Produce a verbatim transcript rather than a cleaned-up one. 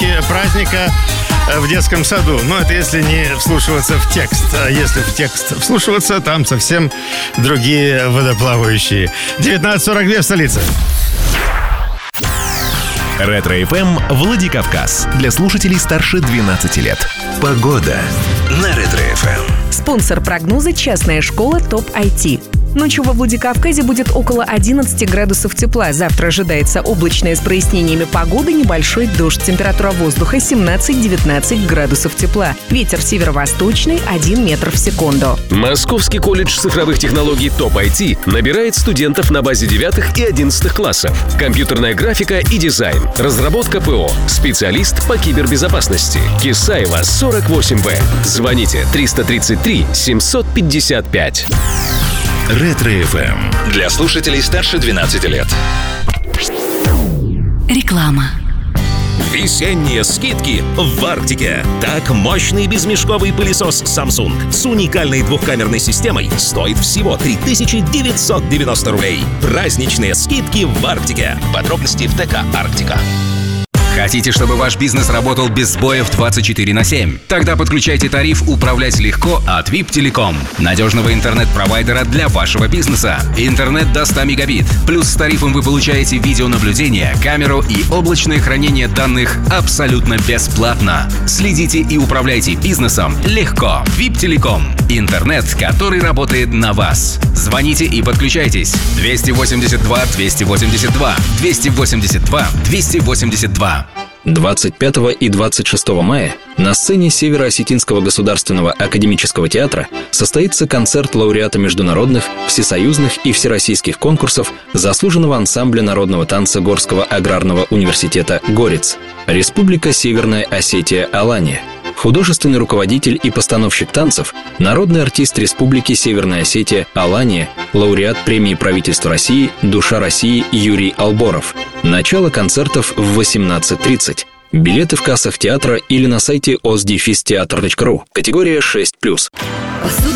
праздника в детском саду. Но это если не вслушиваться в текст. А если в текст вслушиваться, там совсем другие водоплавающие. девятнадцать сорок два в столице. Ретро-эф эм Владикавказ. Для слушателей старше двенадцати лет. Погода на Ретро-эф эм. Спонсор прогноза — частная школа ТОП ай ти. Ночью во Владикавказе будет около одиннадцати градусов тепла. Завтра ожидается облачная с прояснениями погода, небольшой дождь. Температура воздуха семнадцать-девятнадцать градусов тепла. Ветер северо-восточный один метр в секунду. Московский колледж цифровых технологий ТОП ай ти набирает студентов на базе девятых и одиннадцатых классов. Компьютерная графика и дизайн. Разработка ПО. Специалист по кибербезопасности. Кисаева, сорок восемь вэ. Звоните триста тридцать три семьсот пятьдесят пять. Ретро-эф эм. Для слушателей старше двенадцати лет. Реклама. Весенние скидки в Арктике. Так, мощный безмешковый пылесос Samsung с уникальной двухкамерной системой стоит всего три тысячи девятьсот девяносто рублей. Праздничные скидки в Арктике. Подробности в ТК «Арктика». Хотите, чтобы ваш бизнес работал без сбоев двадцать четыре на семь? Тогда подключайте тариф «Управлять легко» от ви ай пи Telecom. Надежного интернет-провайдера для вашего бизнеса. Интернет до ста мегабит. Плюс с тарифом вы получаете видеонаблюдение, камеру и облачное хранение данных абсолютно бесплатно. Следите и управляйте бизнесом легко. ви ай пи Telecom. Интернет, который работает на вас. Звоните и подключайтесь. двести восемьдесят два двести восемьдесят два двести восемьдесят два двести восемьдесят два. двадцать пятого и двадцать шестого мая на сцене Северо-Осетинского государственного академического театра состоится концерт лауреата международных, всесоюзных и всероссийских конкурсов заслуженного ансамбля народного танца Горского аграрного университета «Горец», Республика Северная Осетия Алания. Художественный руководитель и постановщик танцев, народный артист Республики Северная Осетия Алания, лауреат премии правительства России «Душа России» Юрий Алборов. Начало концертов в восемнадцать тридцать. Билеты в кассах театра или на сайте ос дефис театр точка ру. Категория шесть плюс.